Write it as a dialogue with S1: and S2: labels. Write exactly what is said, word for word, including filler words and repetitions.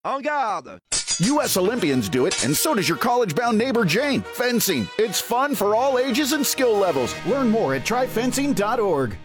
S1: En garde!
S2: U S Olympians do it, and so does your college-bound neighbor Jane. Fencing. It's fun for all ages and skill levels. Learn more at try fencing dot org.